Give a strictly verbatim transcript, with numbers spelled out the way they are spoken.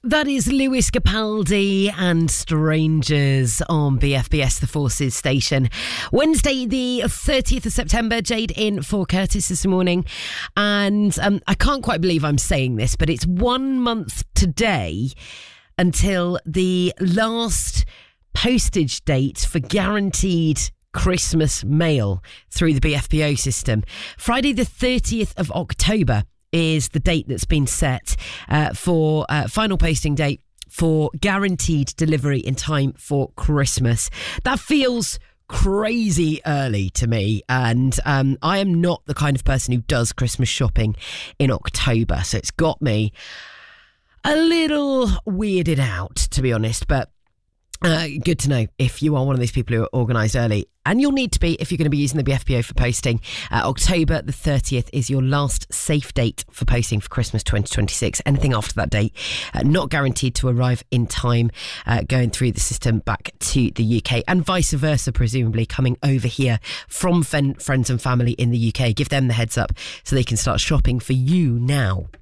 That is Lewis Capaldi and Strangers on B F B S, the Forces station. Wednesday, the thirtieth of September, Jade in for Curtis this morning. And um, I can't quite believe I'm saying this, but it's one month today until the last postage date for guaranteed Christmas mail through the B F B O system. Friday, the thirtieth of October is the date that's been set uh, for uh, final posting date for guaranteed delivery in time for Christmas. That feels crazy early to me, and um, I am not the kind of person who does Christmas shopping in October, so it's got me a little weirded out, to be honest, but Uh, good to know if you are one of these people who are organised early. And you'll need to be if you're going to be using the B F B O for posting. Uh, October the thirtieth is your last safe date for posting for Christmas twenty twenty-six. Anything after that date, uh, not guaranteed to arrive in time, uh, going through the system back to the U K, and vice versa, presumably coming over here from fen- friends and family in the U K. Give them the heads up so they can start shopping for you now.